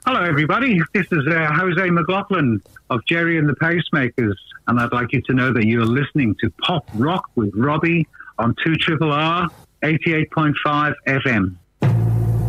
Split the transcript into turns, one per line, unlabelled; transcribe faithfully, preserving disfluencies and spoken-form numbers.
Hello, everybody. This is uh, Jose McLaughlin of Jerry and the Pacemakers, and I'd like you to know that you're listening to Pop Rock with Robbie on two R R R eighty-eight point five F M.